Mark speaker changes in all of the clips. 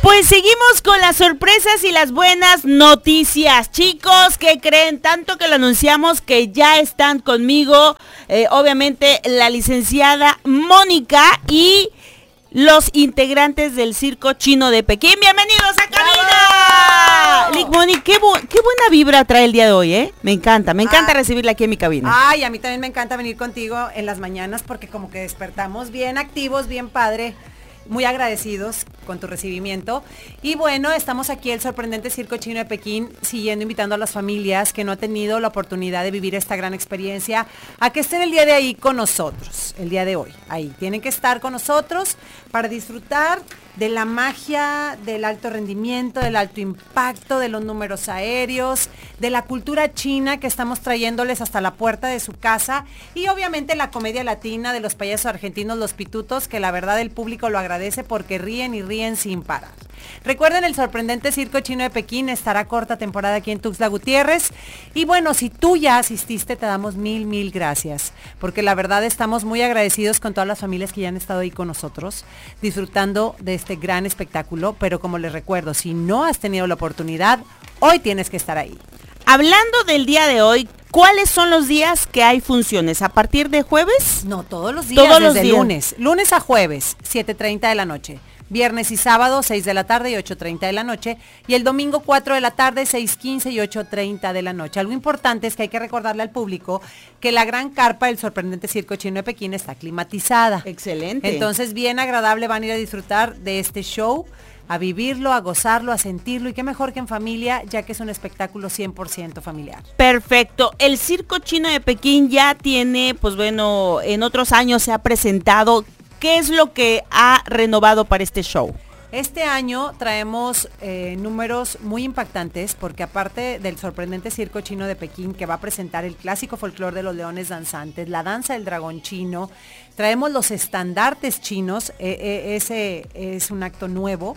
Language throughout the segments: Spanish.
Speaker 1: Pues seguimos con las sorpresas y las buenas noticias. Chicos, ¿qué creen? Tanto que lo anunciamos que ya están conmigo, obviamente, la licenciada Mónica y los integrantes del Circo Chino de Pekín. ¡Bienvenidos a cabina! Lick Moni, qué buena vibra trae el día de hoy, ¿eh? Me encanta recibirla aquí en mi cabina.
Speaker 2: Ay, a mí también me encanta venir contigo en las mañanas porque como que despertamos bien activos, bien padre. Muy agradecidos con tu recibimiento. Y bueno, estamos aquí el sorprendente Circo Chino de Pekín, siguiendo invitando a las familias que no han tenido la oportunidad de vivir esta gran experiencia a que estén el día de ahí con nosotros, el día de hoy. Ahí tienen que estar con nosotros para disfrutar de la magia, del alto rendimiento, del alto impacto, de los números aéreos, de la cultura china que estamos trayéndoles hasta la puerta de su casa y obviamente la comedia latina de los payasos argentinos, los pitutos, que la verdad el público lo agradece porque ríen y ríen sin parar. Recuerden, el sorprendente Circo Chino de Pekín estará corta temporada aquí en Tuxtla Gutiérrez. Y bueno, si tú ya asististe, te damos mil gracias. Porque la verdad estamos muy agradecidos con todas las familias que ya han estado ahí con nosotros, disfrutando de este gran espectáculo. Pero como les recuerdo, si no has tenido la oportunidad, hoy tienes que estar ahí.
Speaker 1: Hablando del día de hoy, ¿cuáles son los días que hay funciones? ¿A partir de jueves?
Speaker 2: No, todos los días, desde lunes a jueves, 7:30 de la noche. Viernes y sábado, 6 de la tarde y 8:30 de la noche. Y el domingo, 4 de la tarde, 6:15 y 8:30 de la noche. Algo importante es que hay que recordarle al público que la gran carpa del sorprendente Circo Chino de Pekín está climatizada.
Speaker 1: Excelente.
Speaker 2: Entonces, bien agradable, van a ir a disfrutar de este show, a vivirlo, a gozarlo, a sentirlo. Y qué mejor que en familia, ya que es un espectáculo 100% familiar.
Speaker 1: Perfecto. El Circo Chino de Pekín ya tiene, pues bueno, en otros años se ha presentado. ¿Qué es lo que ha renovado para este show?
Speaker 2: Este año traemos números muy impactantes porque aparte del sorprendente Circo Chino de Pekín que va a presentar el clásico folclore de los leones danzantes, la danza del dragón chino, traemos los estandartes chinos, ese es un acto nuevo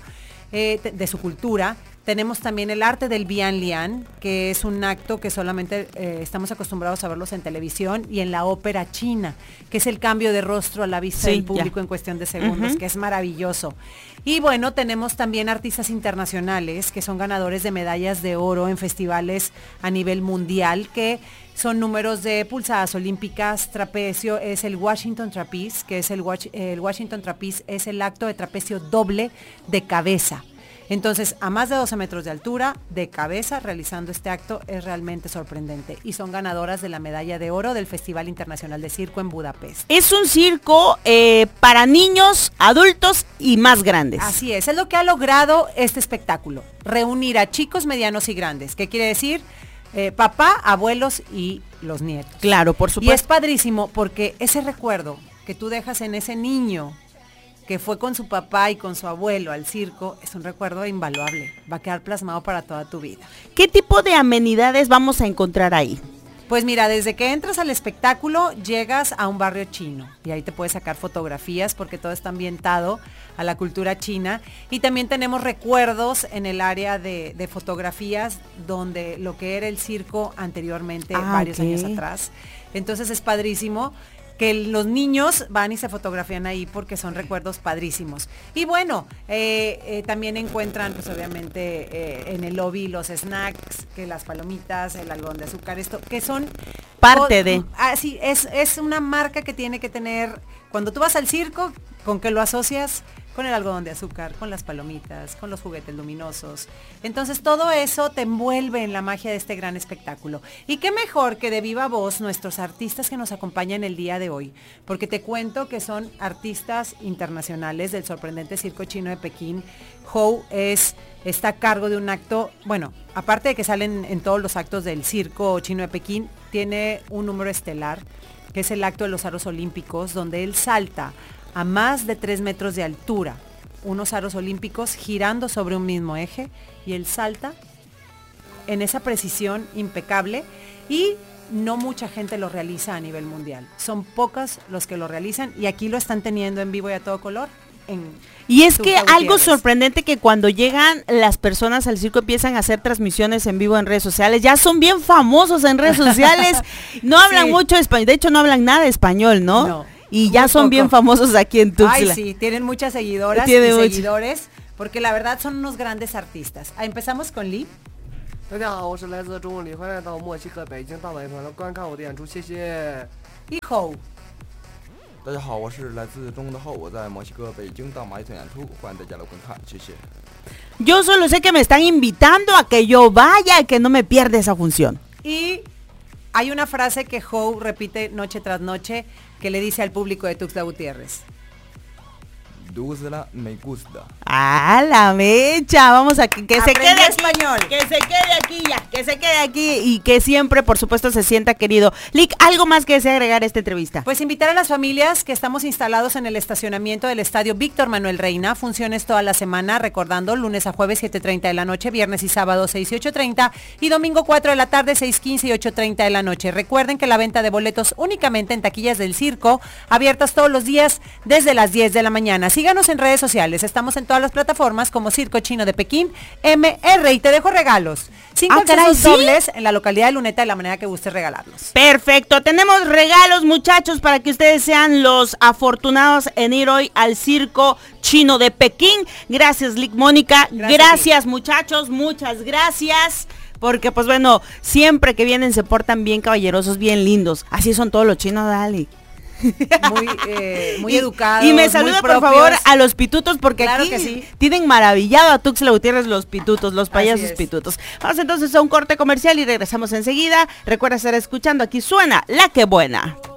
Speaker 2: de su cultura. Tenemos también el arte del Bian Lian, que es un acto que solamente estamos acostumbrados a verlos en televisión y en la ópera china, que es el cambio de rostro a la vista del público en cuestión de segundos, que es maravilloso. Y bueno, tenemos también artistas internacionales que son ganadores de medallas de oro en festivales a nivel mundial, que son números de pulsadas olímpicas, trapecio, es el Washington Trapeze, que es el Washington Trapeze, es el acto de trapecio doble de cabeza. Entonces, a más de 12 metros de altura, de cabeza, realizando este acto, es realmente sorprendente. Y son ganadoras de la medalla de oro del Festival Internacional de Circo en Budapest.
Speaker 1: Es un circo para niños, adultos y más grandes.
Speaker 2: Así es lo que ha logrado este espectáculo. Reunir a chicos, medianos y grandes. ¿Qué quiere decir? Papá, abuelos y los nietos.
Speaker 1: Claro, por supuesto.
Speaker 2: Y es padrísimo porque ese recuerdo que tú dejas en ese niño que fue con su papá y con su abuelo al circo, es un recuerdo invaluable. Va a quedar plasmado para toda tu vida.
Speaker 1: ¿Qué tipo de amenidades vamos a encontrar ahí?
Speaker 2: Pues mira, desde que entras al espectáculo, llegas a un barrio chino. Y ahí te puedes sacar fotografías porque todo está ambientado a la cultura china. Y también tenemos recuerdos en el área de fotografías donde lo que era el circo anteriormente, varios años atrás. Entonces es padrísimo que los niños van y se fotografían ahí porque son recuerdos padrísimos. Y bueno, también encuentran pues obviamente en el lobby los snacks, que las palomitas, el algodón de azúcar, esto, que son
Speaker 1: parte de...
Speaker 2: Sí, es una marca que tiene que tener, cuando tú vas al circo, ¿con qué lo asocias? Con el algodón de azúcar, con las palomitas, con los juguetes luminosos. Entonces todo eso te envuelve en la magia de este gran espectáculo. Y qué mejor que de viva voz nuestros artistas que nos acompañan el día de hoy, porque te cuento que son artistas internacionales del sorprendente Circo Chino de Pekín. Hou está a cargo de un acto, bueno, aparte de que salen en todos los actos del Circo Chino de Pekín, tiene un número estelar, que es el acto de los aros olímpicos, donde él salta a más de 3 metros de altura, unos aros olímpicos girando sobre un mismo eje, y él salta en esa precisión impecable y no mucha gente lo realiza a nivel mundial. Son pocas los que lo realizan y aquí lo están teniendo en vivo y a todo color.
Speaker 1: Y es que algo sorprendente que cuando llegan las personas al circo empiezan a hacer transmisiones en vivo en redes sociales, ya son bien famosos en redes sociales, no hablan mucho español, de hecho no hablan nada de español, ¿no? Y ya son bien famosos aquí en Tuxtla.
Speaker 2: Ay, sí, tienen muchas seguidoras y seguidores, porque la verdad son unos grandes artistas. Empezamos con Lee.
Speaker 3: 大家好，我是来自中国里，欢迎来到墨西哥北京大马艺团来观看我的演出，谢谢。
Speaker 2: Y Howe.
Speaker 4: 大家好，我是来自中国的后，我在墨西哥北京大马艺团演出，欢迎大家来观看，谢谢。
Speaker 1: Yo solo sé que me están invitando a que yo vaya y que no me pierda esa función.
Speaker 2: Y hay una frase que Howe repite noche tras noche que le dice al público de Tuxtla Gutiérrez.
Speaker 4: Duzla me gusta.
Speaker 1: ¡Ah, la mecha! Vamos a que se
Speaker 2: Aprende
Speaker 1: quede aquí,
Speaker 2: español.
Speaker 1: que se quede aquí ya, que se quede aquí y que siempre, por supuesto, se sienta querido. Lick, ¿algo más que desea agregar a esta entrevista?
Speaker 2: Pues invitar a las familias que estamos instalados en el estacionamiento del estadio Víctor Manuel Reina, funciones toda la semana, recordando lunes a jueves 7:30 de la noche, viernes y sábado 6 y 8:30 y domingo 4 de la tarde 6:15 y 8:30 de la noche. Recuerden que la venta de boletos únicamente en taquillas del circo, abiertas todos los días desde las 10 de la mañana. Síganos en redes sociales, estamos en todas las plataformas como Circo Chino de Pekín, MR, y te dejo regalos. 5 accesos dobles en la localidad de Luneta de la manera que gustes regalarlos.
Speaker 1: Perfecto, tenemos regalos, muchachos, para que ustedes sean los afortunados en ir hoy al Circo Chino de Pekín. Gracias, Lick Mónica. Gracias, muchachos, muchas gracias. Porque, pues bueno, siempre que vienen se portan bien caballerosos, bien lindos. Así son todos los chinos, dale.
Speaker 2: Muy educados.
Speaker 1: Y me saluda, por favor, a los pitutos, porque
Speaker 2: claro
Speaker 1: aquí
Speaker 2: que sí.
Speaker 1: tienen maravillado a Tuxtla Gutiérrez los pitutos, los payasos pitutos. Vamos entonces a un corte comercial y regresamos enseguida. Recuerda estar escuchando, aquí suena La Que Buena.